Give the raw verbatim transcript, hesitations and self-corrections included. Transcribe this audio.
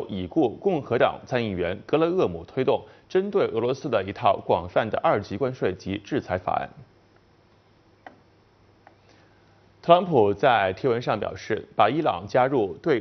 已故共和党参议员格雷厄姆推动针对俄罗斯的一套广泛的二级关税及制裁法案。特朗普在贴文上表示，把伊朗加入对